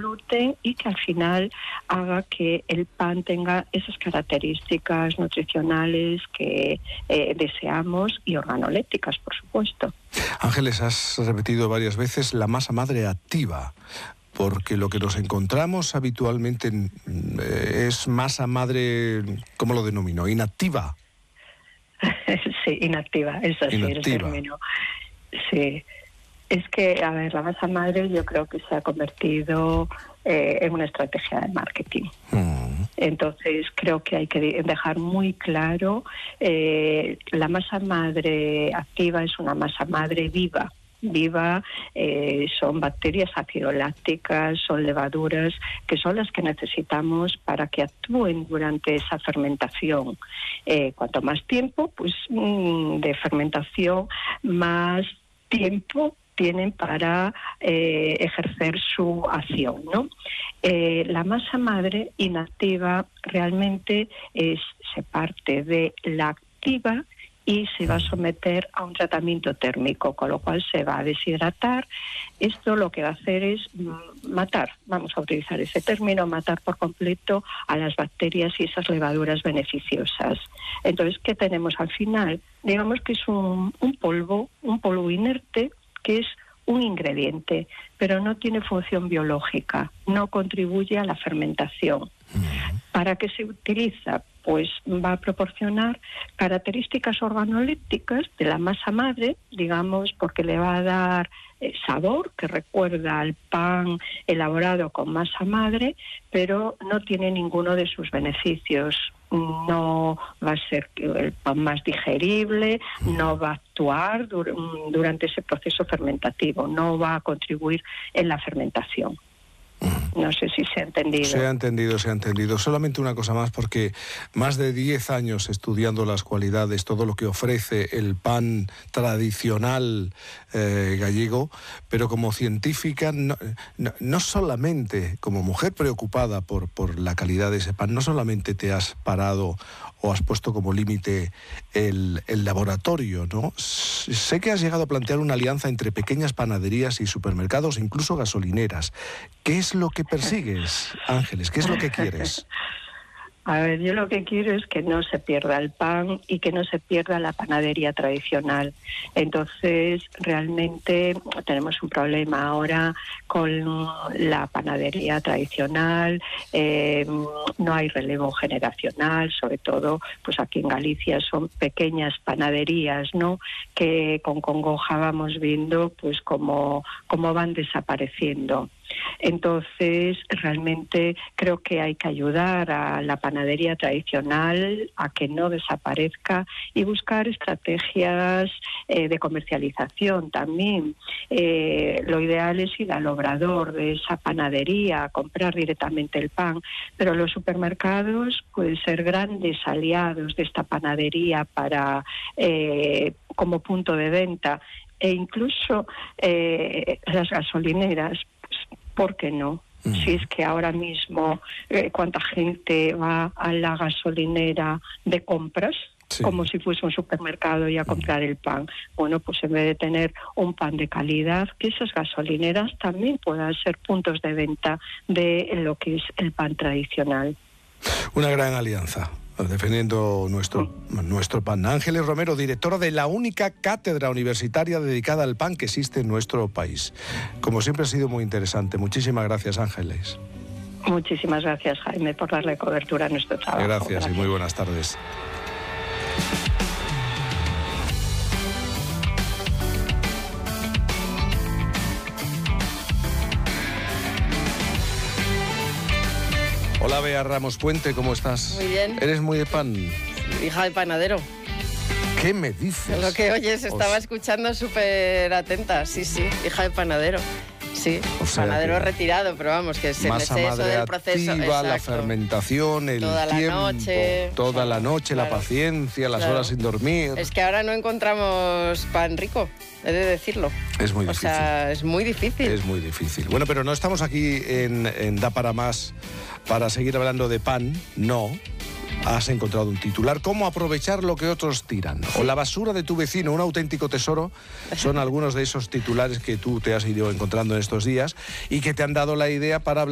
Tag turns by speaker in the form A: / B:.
A: gluten y que al final haga que el pan tenga esas características nutricionales que deseamos y organolépticas, por supuesto.
B: Ángeles, has repetido varias veces la masa madre activa, porque lo que nos encontramos habitualmente es masa madre, ¿cómo lo denomino? Inactiva.
A: Sí, inactiva, eso sí, el término. Sí, es que, a ver, la masa madre yo creo que se ha convertido en una estrategia de marketing. Entonces creo que hay que dejar muy claro, la masa madre activa es una masa madre viva, son bacterias acidolácticas, son levaduras, que son las que necesitamos para que actúen durante esa fermentación. Cuanto más tiempo, pues de fermentación, más tiempo tienen para ejercer su acción, ¿no? La masa madre inactiva realmente se parte de la activa y se va a someter a un tratamiento térmico, con lo cual se va a deshidratar. Esto lo que va a hacer es matar, vamos a utilizar ese término, matar por completo a las bacterias y esas levaduras beneficiosas. Entonces, ¿qué tenemos al final? Digamos que es un polvo inerte, que es un ingrediente, pero no tiene función biológica, no contribuye a la fermentación. ¿Para qué se utiliza? Pues va a proporcionar características organolépticas de la masa madre, digamos, porque le va a dar sabor que recuerda al pan elaborado con masa madre, pero no tiene ninguno de sus beneficios. No va a ser el pan más digerible, no va a actuar durante ese proceso fermentativo, no va a contribuir en la fermentación. No sé si se ha entendido.
B: Se ha entendido. Solamente una cosa más, porque más de 10 años estudiando las cualidades, todo lo que ofrece el pan tradicional gallego, pero como científica, no solamente como mujer preocupada por la calidad de ese pan, no solamente te has parado o has puesto como límite el laboratorio, ¿no? Sé que has llegado a plantear una alianza entre pequeñas panaderías y supermercados, incluso gasolineras. ¿Qué es lo que persigues, Ángeles? ¿Qué es lo que quieres?
A: A ver, yo lo que quiero es que no se pierda el pan y que no se pierda la panadería tradicional. Entonces, realmente tenemos un problema ahora con la panadería tradicional, no hay relevo generacional, sobre todo pues aquí en Galicia son pequeñas panaderías, ¿no?, que con congoja vamos viendo pues cómo van desapareciendo. Entonces, realmente creo que hay que ayudar a la panadería tradicional a que no desaparezca y buscar estrategias de comercialización también. Lo ideal es ir al obrador de esa panadería, a comprar directamente el pan, pero los supermercados pueden ser grandes aliados de esta panadería para como punto de venta, e incluso las gasolineras. ¿Por qué no? Si es que ahora mismo cuánta gente va a la gasolinera de compras, sí, como si fuese un supermercado y a comprar el pan. Bueno, pues en vez de tener un pan de calidad, que esas gasolineras también puedan ser puntos de venta de lo que es el pan tradicional.
B: Una gran alianza, defendiendo nuestro pan. Ángeles Romero, directora de la única cátedra universitaria dedicada al pan que existe en nuestro país. Como siempre ha sido muy interesante. Muchísimas gracias, Ángeles.
A: Muchísimas gracias, Jaime, por darle cobertura a nuestro trabajo.
B: Gracias y muy buenas tardes. Hola, Bea Ramos Puente, ¿cómo estás?
C: Muy bien.
B: ¿Eres muy de pan?
C: Hija de panadero.
B: ¿Qué me dices?
C: Lo que oyes, estaba escuchando súper atenta. Sí, hija de panadero. Sí, o sea, panadero retirado, pero vamos, que se me sé eso del proceso.
B: Activa, la fermentación, el tiempo, toda la noche, claro, la paciencia, las horas sin dormir.
C: Es que ahora no encontramos pan rico, he de decirlo.
B: Es muy difícil.
C: O sea, es muy difícil.
B: Es muy difícil. Bueno, pero no estamos aquí en Da para Más para seguir hablando de pan, no. Has encontrado un titular. ¿Cómo aprovechar lo que otros tiran? O la basura de tu vecino, un auténtico tesoro. Son algunos de esos titulares que tú te has ido encontrando en estos días y que te han dado la idea para hablar